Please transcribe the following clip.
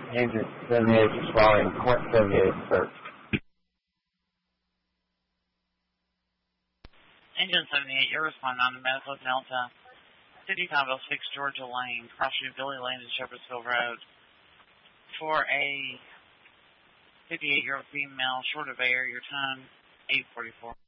Engine 78 responding, Point 78, search. Engine 78, you're responding on the Medical Delta, 5506 Georgia Lane, crossing Billy Lane and Shepherdsville Road. For a 58-year-old female, short of air, your time, 8:44.